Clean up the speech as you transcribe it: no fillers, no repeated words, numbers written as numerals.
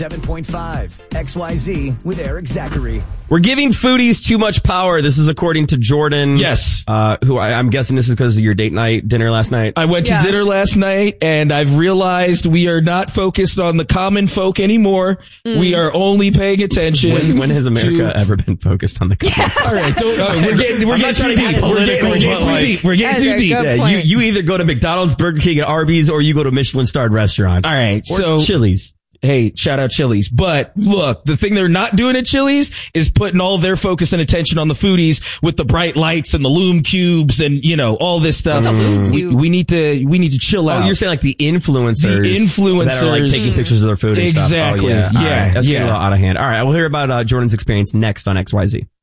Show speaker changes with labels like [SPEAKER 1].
[SPEAKER 1] 7.5 XYZ with Eric Zachary.
[SPEAKER 2] We're giving foodies too much power. This is according to Jordan.
[SPEAKER 3] Yes.
[SPEAKER 2] Who I'm guessing this is because of your dinner last night.
[SPEAKER 3] I went to dinner last night and I've realized we are not focused on the common folk anymore. We are only paying attention.
[SPEAKER 2] When has America ever been focused on the common folk?
[SPEAKER 3] All right. We're getting too deep. We're getting too deep.
[SPEAKER 2] Yeah, you either go to McDonald's, Burger King, and Arby's, or you go to Michelin-starred restaurants.
[SPEAKER 3] All right.
[SPEAKER 2] Or Chili's.
[SPEAKER 3] Hey, shout out Chili's. But look, the thing they're not doing at Chili's is putting all their focus and attention on the foodies with the bright lights and the Lume cubes and, all this stuff. We need to chill out.
[SPEAKER 2] Oh, you're saying like the influencers. That are like taking pictures of their food and
[SPEAKER 3] exactly.
[SPEAKER 2] stuff. Oh, yeah.
[SPEAKER 3] Yeah.
[SPEAKER 2] That's getting a little out of hand. All right. We'll hear about Jordan's experience next on XYZ.